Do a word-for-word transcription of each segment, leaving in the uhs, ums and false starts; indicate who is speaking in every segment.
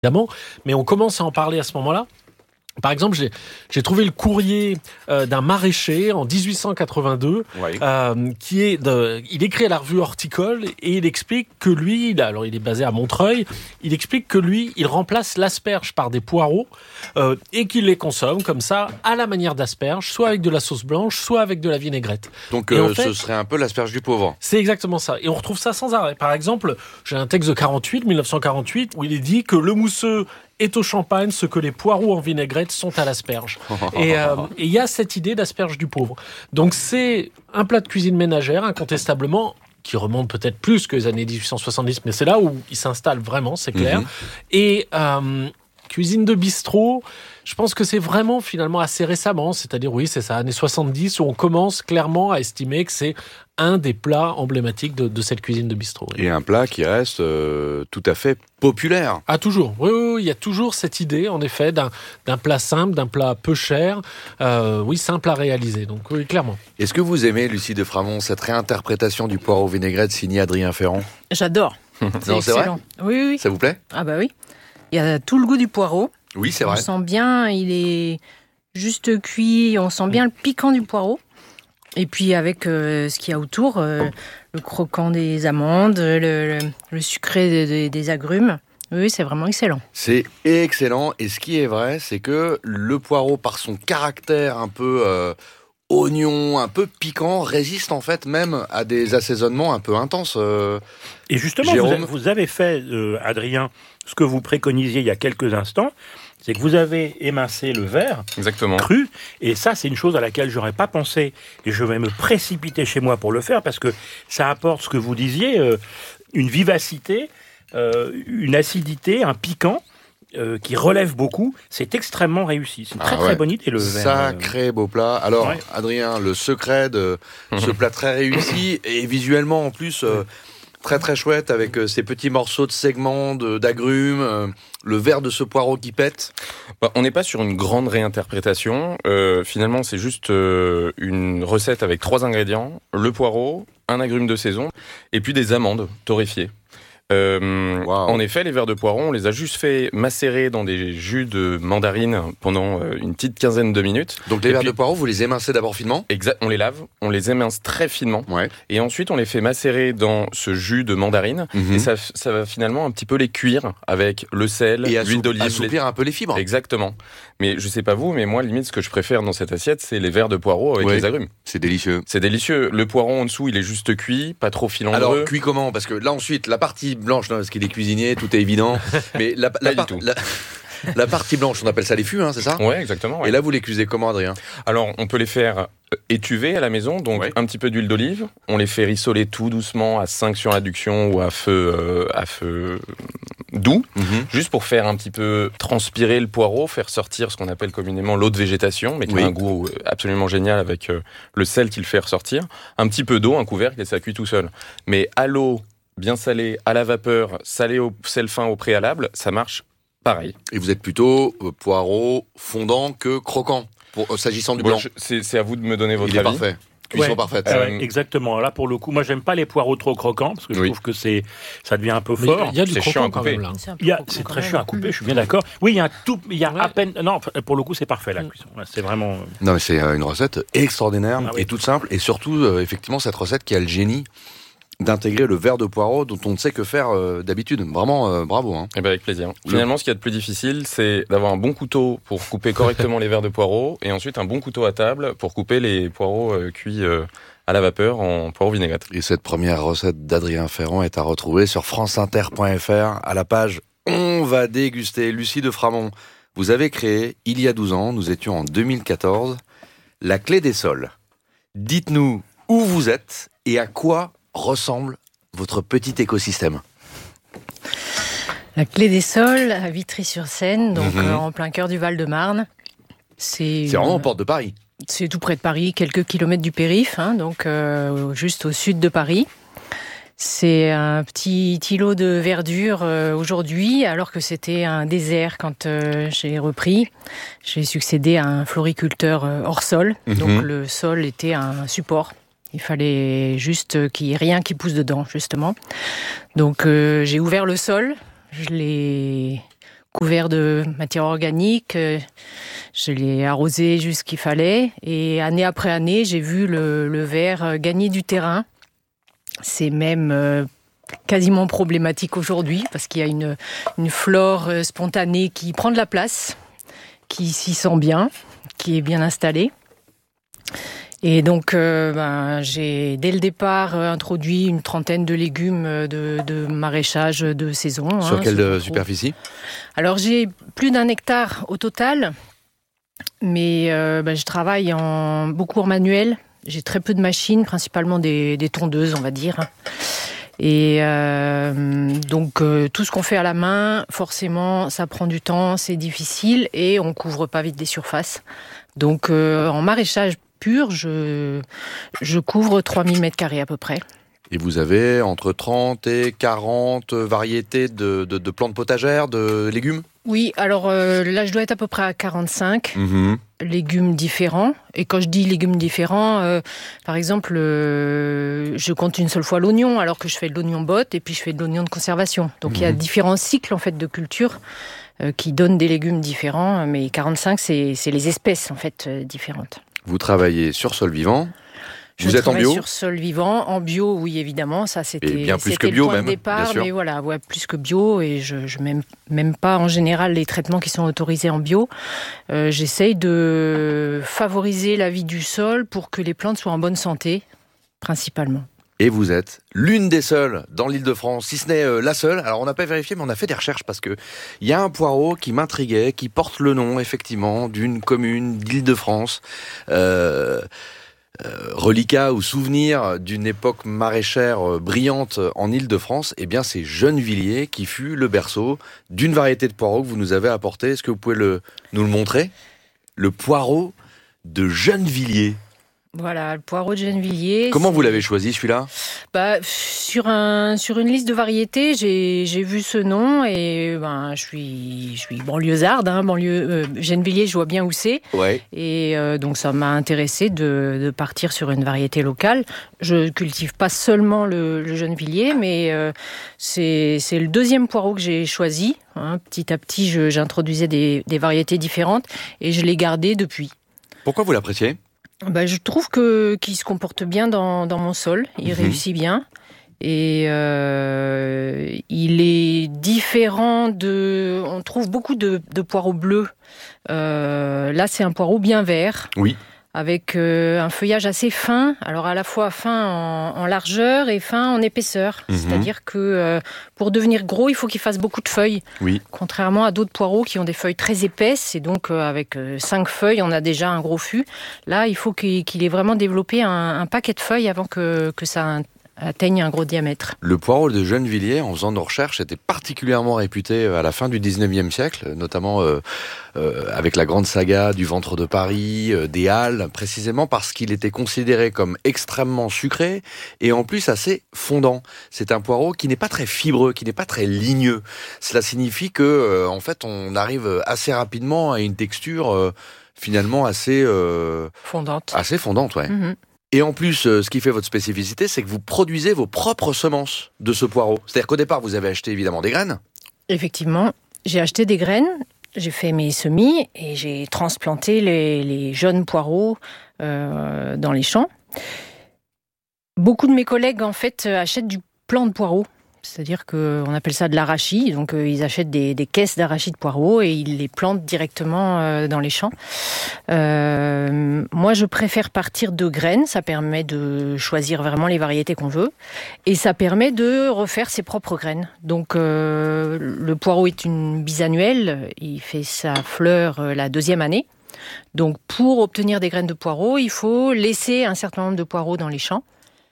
Speaker 1: évidemment, mais on commence à en parler à ce moment-là. Par exemple, j'ai, j'ai trouvé le courrier euh, d'un maraîcher en dix-huit cent quatre-vingt-deux,
Speaker 2: Oui.
Speaker 1: euh, qui est de, il écrit à la revue Horticole et il explique que lui, il a, alors il est basé à Montreuil, il explique que lui, il remplace l'asperge par des poireaux euh, et qu'il les consomme comme ça, à la manière d'asperge, soit avec de la sauce blanche, soit avec de la vinaigrette.
Speaker 2: Donc
Speaker 1: Et
Speaker 2: euh,
Speaker 1: en fait,
Speaker 2: ce serait un peu l'asperge du pauvre.
Speaker 1: c'est exactement ça. Et on retrouve ça sans arrêt. Par exemple, j'ai un texte de quarante-huit, mille neuf cent quarante-huit, où il est dit que le mousseux est au champagne ce que les poireaux en vinaigrette sont à l'asperge. Et euh, il y a cette idée d'asperge du pauvre. Donc c'est un plat de cuisine ménagère, incontestablement, qui remonte peut-être plus que les années dix-huit cent soixante-dix, mais c'est là où il s'installe vraiment, c'est clair.
Speaker 2: Mhm.
Speaker 1: Et euh, cuisine de bistrot, je pense que c'est vraiment finalement assez récemment, c'est-à-dire oui, c'est ça, années soixante-dix, où on commence clairement à estimer que c'est un des plats emblématiques de, de cette cuisine de bistrot. Oui.
Speaker 2: Et un plat qui reste euh, tout à fait populaire.
Speaker 1: Ah, toujours. Oui, oui, oui, il y a toujours cette idée, en effet, d'un, d'un plat simple, d'un plat peu cher, euh, oui, simple à réaliser. Donc, oui, clairement.
Speaker 2: Est-ce que vous aimez, Lucie de Framont, cette réinterprétation du poireau vinaigrette signée Adrien Ferrand?
Speaker 3: J'adore. C'est
Speaker 2: Non, c'est vrai.
Speaker 3: excellent. Oui, oui, oui.
Speaker 2: Ça vous plaît?
Speaker 3: Ah bah oui. Il y a tout le goût du poireau.
Speaker 2: Oui, c'est
Speaker 3: On
Speaker 2: vrai.
Speaker 3: sent bien, il est juste cuit, on sent bien le piquant du poireau. Et puis avec euh, ce qu'il y a autour, euh, le croquant des amandes, le, le, le sucré de- de- des agrumes. Oui, c'est vraiment excellent.
Speaker 2: C'est excellent. Et ce qui est vrai, c'est que le poireau, par son caractère un peu euh, oignon, un peu piquant, résiste en fait même à des assaisonnements un peu intenses. euh.
Speaker 4: Et justement, vous,
Speaker 2: Jérôme.
Speaker 4: avez, vous avez fait, euh, Adrien, ce que vous préconisiez il y a quelques instants, c'est que vous avez émincé le verre
Speaker 5: Exactement.
Speaker 4: cru, et ça, c'est une chose à laquelle j'aurais pas pensé, et je vais me précipiter chez moi pour le faire, parce que ça apporte ce que vous disiez, euh, une vivacité, euh, une acidité, un piquant, euh, qui relève beaucoup. C'est extrêmement réussi. C'est une très
Speaker 2: Ah ouais.
Speaker 4: très bonne idée, le verre.
Speaker 2: Sacré beau plat. Alors,
Speaker 4: Ouais.
Speaker 2: Adrien, le secret de ce plat très réussi et visuellement en plus euh, très très chouette avec euh, ces petits morceaux de segments de- d'agrumes, euh, le verre de ce poireau qui pète.
Speaker 5: Bah, on n'est pas sur une grande réinterprétation. Euh, finalement, c'est juste euh, une recette avec trois ingrédients. Le poireau, un agrume de saison et puis des amandes torréfiées. Euh,
Speaker 2: Wow.
Speaker 5: En effet, les verres de poireau, on les a juste fait macérer dans des jus de mandarine pendant euh, une petite quinzaine de minutes.
Speaker 2: Donc les
Speaker 5: Et
Speaker 2: verres
Speaker 5: puis-
Speaker 2: de poireau, vous les émincez d'abord finement.
Speaker 5: Exact, on les lave, on les émince très finement.
Speaker 2: Ouais.
Speaker 5: Et ensuite, on les fait macérer dans ce jus de mandarine.
Speaker 2: Mhm.
Speaker 5: Et ça, ça va finalement un petit peu les cuire avec le sel,
Speaker 2: Et
Speaker 5: l'huile
Speaker 2: assou-
Speaker 5: d'olive. les-
Speaker 2: assouplir un peu les fibres.
Speaker 5: Exactement. Mais je sais pas vous, mais moi, limite, ce que je préfère dans cette assiette, c'est les verres de poireau avec
Speaker 2: Ouais.
Speaker 5: les agrumes.
Speaker 2: C'est délicieux.
Speaker 5: C'est délicieux. Le poireau en dessous, il est juste cuit, pas trop filandreux.
Speaker 2: Alors, cuit comment? Parce que là, ensuite, la partie blanche, non, parce qu'il est cuisinier, tout est évident. Mais la, la,
Speaker 5: du
Speaker 2: par-
Speaker 5: tout.
Speaker 2: la- la partie blanche, on appelle ça les fûts, hein, c'est ça?
Speaker 5: Ouais, exactement. ouais.
Speaker 2: Et là, vous les cuisez comment, Adrien?
Speaker 5: Alors, on peut les faire euh, étuver à la maison, donc
Speaker 2: Ouais.
Speaker 5: un petit peu d'huile d'olive. On les fait rissoler tout doucement à cinq sur induction ou à feu, euh, à feu doux, juste pour faire un petit peu transpirer le poireau, faire sortir ce qu'on appelle communément l'eau de végétation, mais qui
Speaker 2: Oui.
Speaker 5: a un goût euh, absolument génial avec euh, le sel qu'il fait ressortir. Un petit peu d'eau, un couvercle et ça cuit tout seul. Mais à l'eau, bien salé, à la vapeur, salé au sel fin au préalable, ça marche pareil.
Speaker 2: Et vous êtes plutôt euh, poireau fondant que croquant, pour, euh, s'agissant du
Speaker 5: Bon,
Speaker 2: blanc.
Speaker 5: je- c'est c'est à vous de me donner votre
Speaker 2: Il est
Speaker 5: avis.
Speaker 2: parfait. Cuisson
Speaker 4: Ouais.
Speaker 2: parfaite.
Speaker 4: Ah
Speaker 5: Euh,
Speaker 4: ouais, exactement. Là, pour le coup, moi, j'aime pas les poireaux trop croquants parce que je
Speaker 2: Oui.
Speaker 4: trouve que c'est, ça devient un peu
Speaker 1: Mais
Speaker 4: fort.
Speaker 1: il y a du
Speaker 5: C'est chiant
Speaker 1: croquant
Speaker 5: à
Speaker 1: quand
Speaker 5: couper.
Speaker 1: même là.
Speaker 3: C'est, un peu
Speaker 4: Il y a,
Speaker 3: croquant
Speaker 4: c'est
Speaker 3: quand
Speaker 4: très
Speaker 3: même.
Speaker 4: chiant à couper, je suis bien d'accord. Oui, il y a un tout, il y a
Speaker 1: Ouais.
Speaker 4: à peine, non, enfin, pour le coup, c'est parfait, la cuisson. Ouais, C'est vraiment,
Speaker 2: Non, mais c'est euh, une recette extraordinaire
Speaker 4: Ah oui.
Speaker 2: et toute simple. Et surtout, euh, effectivement, cette recette qui a le génie d'intégrer le verre de poireau dont on ne sait que faire euh, d'habitude. Vraiment, euh, bravo. Hein.
Speaker 5: Eh ben avec plaisir. Finalement, ce qu'il y a de plus difficile, c'est d'avoir un bon couteau pour couper correctement les verres de poireau et ensuite un bon couteau à table pour couper les poireaux euh, cuits euh, à la vapeur en poireau vinaigrette.
Speaker 2: Et cette première recette d'Adrien Ferrand est à retrouver sur franceinter point f r à la page On va déguster. Lucie de Framont, vous avez créé, il y a douze ans, nous étions en deux mille quatorze, la clé des sols. Dites-nous où vous êtes et à quoi ressemble votre petit écosystème.
Speaker 3: La Clé des Sols à Vitry-sur-Seine, donc
Speaker 2: Mhm.
Speaker 3: euh, en plein cœur du Val-de-Marne. C'est,
Speaker 2: C'est vraiment
Speaker 3: une-
Speaker 2: aux portes de Paris.
Speaker 3: c'est tout près de Paris, quelques kilomètres du périph', hein, donc euh, juste au sud de Paris. C'est un petit îlot de verdure euh, aujourd'hui, alors que c'était un désert quand euh, j'ai repris. J'ai succédé à un floriculteur euh, hors sol,
Speaker 2: Mhm.
Speaker 3: donc le sol était un support. Il fallait juste qu'il n'y ait rien qui pousse dedans, justement. Donc euh, j'ai ouvert le sol, je l'ai couvert de matière organique. Je l'ai arrosé juste ce qu'il fallait. Et année après année, j'ai vu le, le verre gagner du terrain. C'est même euh, quasiment problématique aujourd'hui parce qu'il y a une, une flore spontanée qui prend de la place, qui s'y sent bien, qui est bien installée. Et donc, euh, ben, j'ai dès le départ introduit une trentaine de légumes de, de maraîchage de saison.
Speaker 2: Sur
Speaker 3: hein,
Speaker 2: quelle
Speaker 3: sur
Speaker 2: superficie ?
Speaker 3: Alors, j'ai plus d'un hectare au total, mais euh, ben, je travaille en, beaucoup en manuel. J'ai très peu de machines, principalement des, des tondeuses, on va dire. Et euh, donc, euh, tout ce qu'on fait à la main, forcément, ça prend du temps, c'est difficile et on couvre pas vite des surfaces. Donc, euh, en maraîchage pur, je, je couvre trois mille mètres carrés à peu près.
Speaker 2: Et vous avez entre trente et quarante variétés de, de, de plantes potagères, de légumes ?
Speaker 3: Oui, alors euh, là, je dois être à peu près à quarante-cinq
Speaker 2: mmh.
Speaker 3: légumes différents. Et quand je dis légumes différents, euh, par exemple, euh, je compte une seule fois l'oignon, alors que je fais de l'oignon botte et puis je fais de l'oignon de conservation. Donc, mmh. il y a différents cycles en fait de culture euh, qui donnent des légumes différents. Mais quarante-cinq, c'est, c'est les espèces en fait euh, différentes.
Speaker 2: Vous travaillez sur sol vivant.
Speaker 3: Je
Speaker 2: Vous êtes en bio ?
Speaker 3: Sur sol vivant, en bio, oui évidemment, ça c'était,
Speaker 2: et bien plus
Speaker 3: c'était
Speaker 2: que bio
Speaker 3: le point
Speaker 2: même,
Speaker 3: de départ,
Speaker 2: bien sûr.
Speaker 3: mais voilà, ouais, plus que bio et je, je m'aime même pas en général les traitements qui sont autorisés en bio. Euh, j'essaye de favoriser la vie du sol pour que les plantes soient en bonne santé, principalement.
Speaker 2: Et vous êtes l'une des seules dans l'Île-de-France, si ce n'est euh, la seule. Alors on n'a pas vérifié, mais on a fait des recherches parce que il y a un poireau qui m'intriguait, qui porte le nom effectivement d'une commune d'Île-de-France. Euh, euh, reliquat ou souvenir d'une époque maraîchère euh, brillante en Île-de-France. Eh bien, c'est Gennevilliers qui fut le berceau d'une variété de poireaux que vous nous avez apporté. Est-ce que vous pouvez le, nous le montrer ? Le poireau de Gennevilliers.
Speaker 3: Voilà, le poireau de Gennevilliers.
Speaker 2: Comment
Speaker 3: c'est...
Speaker 2: vous l'avez choisi, celui-là ?
Speaker 3: Bah, sur, un, sur une liste de variétés, j'ai, j'ai vu ce nom et ben, je suis, je suis banlieusarde. Hein, banlieue, euh, Gennevilliers, je vois bien où c'est.
Speaker 2: Ouais.
Speaker 3: Et euh, donc, ça m'a intéressé de, de partir sur une variété locale. Je cultive pas seulement le, le Gennevilliers, mais euh, c'est, c'est le deuxième poireau que j'ai choisi. Hein. Petit à petit, je, j'introduisais des, des variétés différentes et je l'ai gardé depuis.
Speaker 2: Pourquoi vous l'appréciez ?
Speaker 3: Bah, je trouve que qu'il se comporte bien dans, dans mon sol. Il mmh. réussit bien. Et euh, il est différent de... On trouve beaucoup de, de poireaux bleus. Euh, là, c'est un poireau bien vert.
Speaker 2: Oui.
Speaker 3: Avec euh, un feuillage assez fin, alors à la fois fin en, en largeur et fin en épaisseur. Mmh. C'est-à-dire que euh, pour devenir gros, il faut qu'il fasse beaucoup de feuilles.
Speaker 2: Oui.
Speaker 3: Contrairement à d'autres poireaux qui ont des feuilles très épaisses, et donc euh, avec euh, cinq feuilles, on a déjà un gros fût. Là, il faut qu'il, qu'il ait vraiment développé un, un paquet de feuilles avant que, que ça atteigne un gros diamètre.
Speaker 2: Le poireau de Gennevilliers, en faisant nos recherches, était particulièrement réputé à la fin du dix-neuvième siècle, notamment euh, euh, avec la grande saga du ventre de Paris, euh, des Halles, précisément parce qu'il était considéré comme extrêmement sucré et en plus assez fondant. C'est un poireau qui n'est pas très fibreux, qui n'est pas très ligneux. Cela signifie que, euh, en fait, on arrive assez rapidement à une texture euh, finalement assez euh,
Speaker 3: fondante.
Speaker 2: Assez fondante, ouais.
Speaker 3: Mm-hmm.
Speaker 2: Et en plus, ce qui fait votre spécificité, c'est que vous produisez vos propres semences de ce poireau. C'est-à-dire qu'au départ, vous avez acheté évidemment des graines.
Speaker 3: Effectivement, j'ai acheté des graines, j'ai fait mes semis et j'ai transplanté les, les jeunes poireaux euh, dans les champs. Beaucoup de mes collègues, en fait, achètent du plant de poireaux. C'est-à-dire qu'on appelle ça de l'arachis, donc euh, ils achètent des, des caisses d'arachis de poireaux et ils les plantent directement euh, dans les champs. Euh, moi, je préfère partir de graines, ça permet de choisir vraiment les variétés qu'on veut et ça permet de refaire ses propres graines. Donc euh, le poireau est une bisannuelle, il fait sa fleur euh, la deuxième année. Donc pour obtenir des graines de poireaux, il faut laisser un certain nombre de poireaux dans les champs.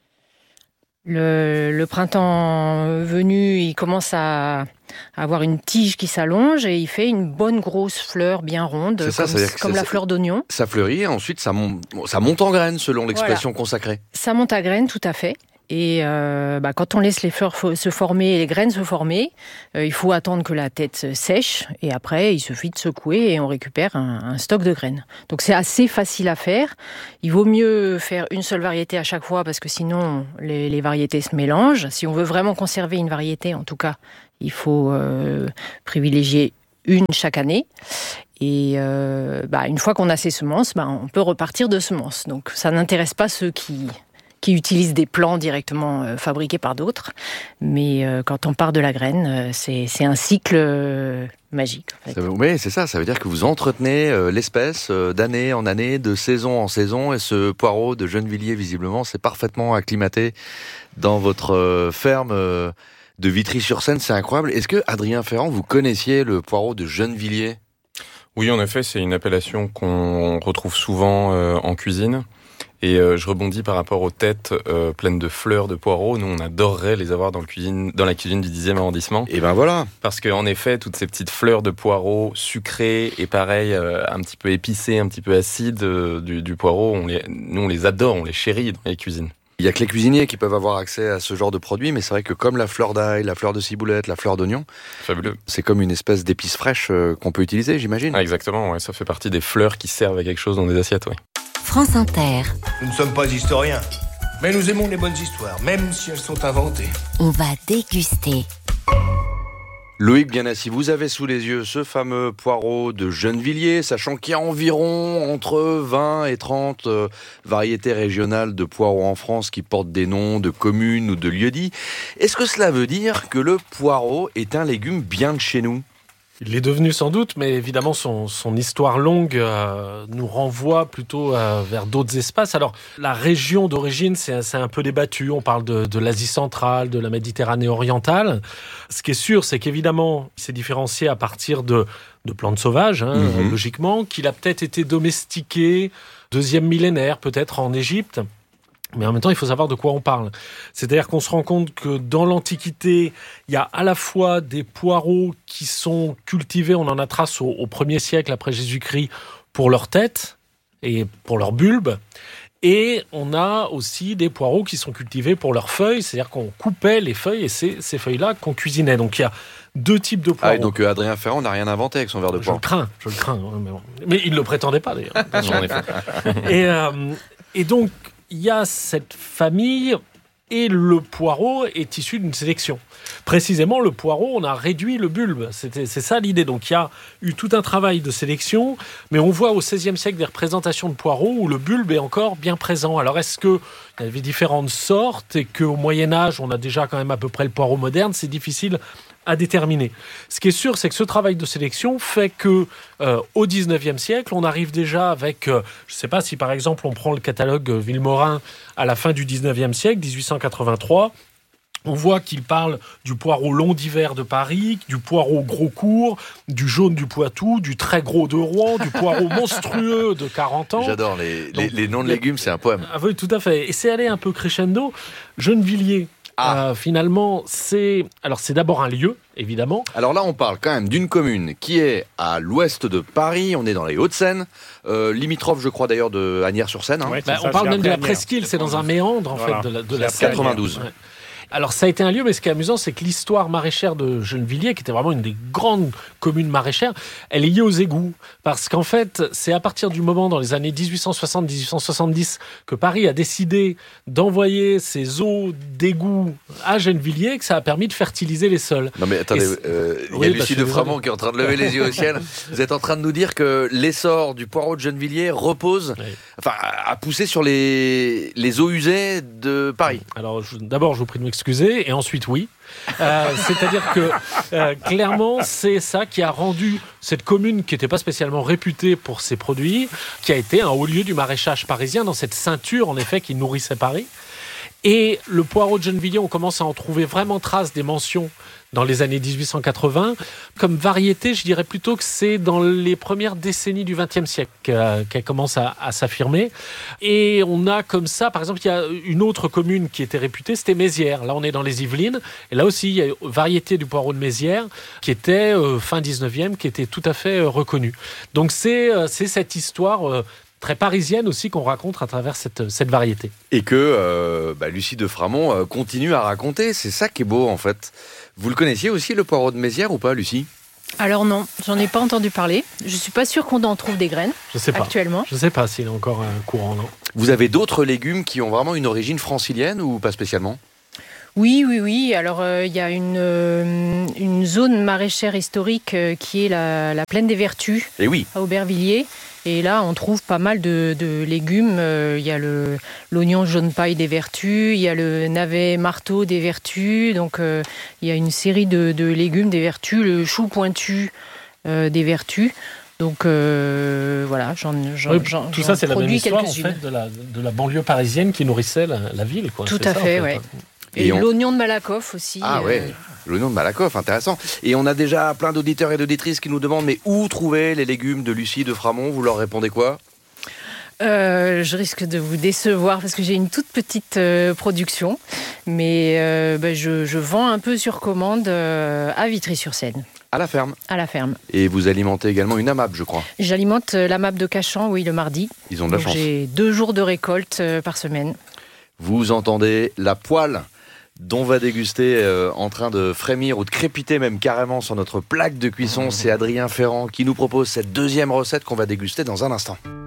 Speaker 3: Le, le printemps venu, il commence à avoir une tige qui s'allonge et il fait une bonne grosse fleur bien ronde,
Speaker 2: c'est ça,
Speaker 3: comme, comme la fleur d'oignon.
Speaker 2: Ça fleurit et ensuite ça, mon, ça monte en graines selon l'expression voilà. consacrée.
Speaker 3: Ça monte à graines, tout à fait. Et euh, bah, quand on laisse les fleurs se former et les graines se former, euh, il faut attendre que la tête sèche et après il suffit de secouer et on récupère un, un stock de graines. Donc c'est assez facile à faire. Il vaut mieux faire une seule variété à chaque fois parce que sinon les, les variétés se mélangent. Si on veut vraiment conserver une variété, en tout cas, il faut euh, privilégier une chaque année. Et euh, bah, une fois qu'on a ces semences, bah, on peut repartir de semences. Donc ça n'intéresse pas ceux qui, qui utilisent des plants directement euh, fabriqués par d'autres. Mais euh, quand on part de la graine, euh, c'est, c'est un cycle euh, magique. En fait.
Speaker 2: Ça veut, oui, c'est ça. Ça veut dire que vous entretenez euh, l'espèce euh, d'année en année, de saison en saison. Et ce poireau de Gennevilliers, visiblement, s'est parfaitement acclimaté dans votre euh, ferme euh, de Vitry-sur-Seine. C'est incroyable. Est-ce que, Adrien Ferrand, vous connaissiez le poireau de Gennevilliers ?
Speaker 5: Oui, en effet, c'est une appellation qu'on retrouve souvent euh, en cuisine. Et euh, je rebondis par rapport aux têtes euh, pleines de fleurs de poireaux. Nous, on adorerait les avoir dans, le cuisine, dans la cuisine du dixième arrondissement.
Speaker 2: Et ben voilà.
Speaker 5: Parce qu'en effet, toutes ces petites fleurs de poireaux sucrées et pareil, euh, un petit peu épicées, un petit peu acides euh, du, du poireau, on les, nous, on les adore, on les chérit dans les cuisines.
Speaker 2: Il y a que les cuisiniers qui peuvent avoir accès à ce genre de produits, mais c'est vrai que comme la fleur d'ail, la fleur de ciboulette, la fleur d'oignon,
Speaker 5: fabuleux. C'est
Speaker 2: comme une espèce d'épice fraîche euh, qu'on peut utiliser, j'imagine.
Speaker 5: Ah, exactement, ouais, ça fait partie des fleurs qui servent à quelque chose dans des assiettes, oui.
Speaker 6: France Inter.
Speaker 7: Nous ne sommes pas historiens, mais nous aimons les bonnes histoires, même si elles sont inventées.
Speaker 6: On va déguster.
Speaker 2: Loïc Bianassi, vous avez sous les yeux ce fameux poireau de Gennevilliers, sachant qu'il y a environ entre vingt et trente euh, variétés régionales de poireaux en France qui portent des noms de communes ou de lieux-dits. Est-ce que cela veut dire que le poireau est un légume bien de chez nous ?
Speaker 1: Il l'est devenu sans doute, mais évidemment son, son histoire longue euh, nous renvoie plutôt euh, vers d'autres espaces. Alors la région d'origine, c'est, c'est un peu débattu. On parle de, de l'Asie centrale, de la Méditerranée orientale. Ce qui est sûr, c'est qu'évidemment, il s'est différencié à partir de, de plantes sauvages, hein, mmh. logiquement, qu'il a peut-être été domestiqué, deuxième millénaire peut-être en Égypte. Mais en même temps, il faut savoir de quoi on parle. C'est-à-dire qu'on se rend compte que dans l'Antiquité, il y a à la fois des poireaux qui sont cultivés, on en a trace au, au premier siècle après Jésus-Christ, pour leur tête et pour leur bulbe. Et on a aussi des poireaux qui sont cultivés pour leurs feuilles, c'est-à-dire qu'on coupait les feuilles et c'est ces feuilles-là qu'on cuisinait. Donc il y a deux types de poireaux.
Speaker 2: Ah, et donc euh, Adrien Ferrand n'a rien inventé avec son verre de poire.
Speaker 1: Je le crains, je le crains. Mais, bon. mais il ne le prétendait pas d'ailleurs. en effet. Et, euh, et donc, il y a cette famille et le poireau est issu d'une sélection. Précisément, le poireau, on a réduit le bulbe. C'était, c'est ça l'idée. Donc, il y a eu tout un travail de sélection, mais on voit au seizième siècle des représentations de poireaux où le bulbe est encore bien présent. Alors, est-ce qu'il y avait différentes sortes et qu'au Moyen-Âge, on a déjà quand même à peu près le poireau moderne ? C'est difficile à déterminer. Ce qui est sûr, c'est que ce travail de sélection fait que euh, au dix-neuvième siècle, on arrive déjà avec, euh, je ne sais pas si par exemple on prend le catalogue Villemorin à la fin du dix-neuvième siècle, dix-huit cent quatre-vingt-trois, on voit qu'il parle du poireau long d'hiver de Paris, du poireau gros court, du jaune du Poitou, du très gros de Rouen, du poireau monstrueux de quarante ans.
Speaker 2: J'adore, les,
Speaker 1: Donc,
Speaker 2: les, les noms de légumes, c'est un poème.
Speaker 1: Ah oui, tout à fait. Et c'est allé un peu crescendo. Gennevilliers, Ah. Euh, finalement, c'est alors c'est d'abord un lieu, évidemment.
Speaker 2: Alors là, on parle quand même d'une commune qui est à l'ouest de Paris. On est dans les Hauts-de-Seine, euh, limitrophe, je crois d'ailleurs, de Asnières-sur-Seine. Hein.
Speaker 1: Ouais, bah, on parle même de la presqu'île, c'est dans un méandre en voilà. fait de la, de la Seine.
Speaker 2: quatre-vingt-douze.
Speaker 1: Ouais. Alors ça a été un lieu, mais ce qui est amusant, c'est que l'histoire maraîchère de Gennevilliers, qui était vraiment une des grandes communes maraîchères, elle est liée aux égouts. Parce qu'en fait, c'est à partir du moment, dans les années dix-huit cent soixante à dix-huit cent soixante-dix, que Paris a décidé d'envoyer ses eaux d'égouts à Gennevilliers, que ça a permis de fertiliser les sols.
Speaker 2: Non mais attendez, euh, il y a oui, Lucie bah, de Framont qui est en train de lever les yeux au ciel. Vous êtes en train de nous dire que l'essor du poireau de Gennevilliers repose, oui. enfin, a poussé sur les, les eaux usées de Paris.
Speaker 1: Alors je, d'abord, je vous prie de m'excuser. Excusez, et ensuite oui. Euh, c'est-à-dire que euh, clairement, c'est ça qui a rendu cette commune, qui n'était pas spécialement réputée pour ses produits, qui a été un haut lieu du maraîchage parisien, dans cette ceinture en effet qui nourrissait Paris. Et le poireau de Gennevilliers, on commence à en trouver vraiment trace des mentions dans les années dix-huit cent quatre-vingts. Comme variété, je dirais plutôt que c'est dans les premières décennies du vingtième siècle euh, qu'elle commence à, à s'affirmer. Et on a comme ça, par exemple, il y a une autre commune qui était réputée, c'était Mézières. Là, on est dans les Yvelines. Et là aussi, il y a une variété du poireau de Mézières qui était euh, fin dix-neuvième, qui était tout à fait euh, reconnue. Donc c'est, euh, c'est cette histoire... Euh, très parisienne aussi qu'on raconte à travers cette, cette variété.
Speaker 2: Et que euh, bah, Lucie de Framont euh, continue à raconter. C'est ça qui est beau en fait. Vous le connaissiez aussi, le poireau de Mézières, ou pas, Lucie ?
Speaker 3: Alors non, j'en ai pas entendu parler. Je suis pas sûre qu'on en trouve des graines
Speaker 1: je sais pas.
Speaker 3: actuellement.
Speaker 1: Je sais pas s'il est encore euh, courant, non.
Speaker 2: Vous avez d'autres légumes qui ont vraiment une origine francilienne ou pas spécialement ?
Speaker 3: Oui, oui, oui. Alors, il euh, y a une, euh, une zone maraîchère historique euh, qui est la, la plaine des Vertus,
Speaker 2: Et oui.
Speaker 3: à Aubervilliers. Et là, on trouve pas mal de, de légumes. Il euh, y a le, l'oignon jaune paille des Vertus, il y a le navet marteau des Vertus. Donc, il euh, y a une série de, de légumes des Vertus, le chou pointu euh, des Vertus. Donc euh, voilà, j'en, j'en,
Speaker 1: oui,
Speaker 3: j'en
Speaker 1: tout ça, c'est la même histoire en
Speaker 3: quelques-unes.
Speaker 1: fait, de, la, de la banlieue parisienne qui nourrissait la, la ville. Quoi.
Speaker 3: Tout
Speaker 1: c'est
Speaker 3: à
Speaker 1: ça,
Speaker 3: fait,
Speaker 1: en fait.
Speaker 3: ouais. Et,
Speaker 2: Et on...
Speaker 3: l'oignon de Malakoff aussi.
Speaker 2: Ah ouais,
Speaker 3: euh...
Speaker 2: l'oignon de Malakoff, intéressant. Et on a déjà plein d'auditeurs et d'auditrices qui nous demandent mais où trouver les légumes de Lucie de Framont? Vous leur répondez quoi?
Speaker 3: Euh, je risque de vous décevoir parce que j'ai une toute petite euh, production, mais euh, bah, je, je vends un peu sur commande euh, à Vitry-sur-Seine.
Speaker 2: À la ferme.
Speaker 3: À la ferme.
Speaker 2: Et vous alimentez également une AMAP, je crois.
Speaker 3: J'alimente euh, l'AMAP de Cachan, oui, le mardi.
Speaker 2: Ils ont de la
Speaker 3: Donc,
Speaker 2: chance.
Speaker 3: j'ai deux jours de récolte euh, par semaine.
Speaker 2: Vous entendez la poêle dont va déguster euh, en train de frémir ou de crépiter même carrément sur notre plaque de cuisson. C'est Adrien Ferrand qui nous propose cette deuxième recette qu'on va déguster dans un instant.